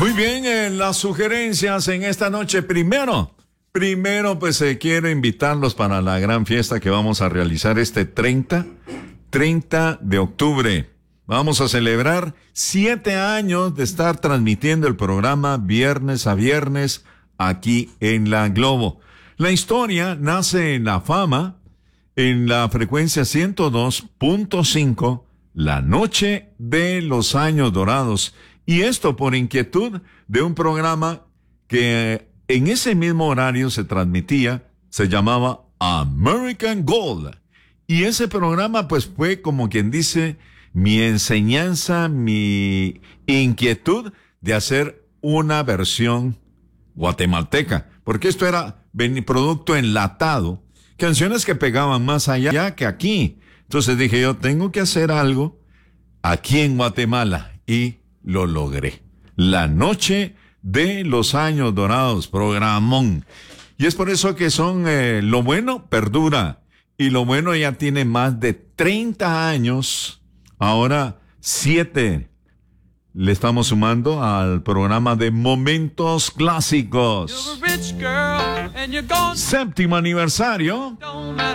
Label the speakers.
Speaker 1: Muy bien, las sugerencias en esta noche. Primero, pues quiero invitarlos para la gran fiesta que vamos a realizar este 30 de octubre. Vamos a celebrar 7 años de estar transmitiendo el programa viernes a viernes aquí en la Globo. La historia nace en La Fama, en la frecuencia 102.5, la noche de los años dorados. Y esto por inquietud de un programa que en ese mismo horario se transmitía, se llamaba American Gold. Y ese programa pues fue como quien dice mi enseñanza, mi inquietud de hacer una versión guatemalteca. Porque esto era producto enlatado, canciones que pegaban más allá que aquí. Entonces dije yo, tengo que hacer algo aquí en Guatemala y lo logré. La noche de los años dorados, programón. Y es por eso que son, lo bueno perdura. Y lo bueno ya tiene más de 30 años. Ahora 7 le estamos sumando al programa de Momentos Clásicos. 7º aniversario.